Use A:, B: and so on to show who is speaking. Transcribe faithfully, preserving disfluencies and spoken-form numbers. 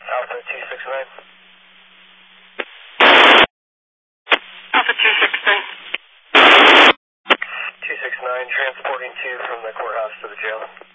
A: Alpha two six nine.
B: Alpha two six nine.
A: two six nine, transporting two from the courthouse to the jail.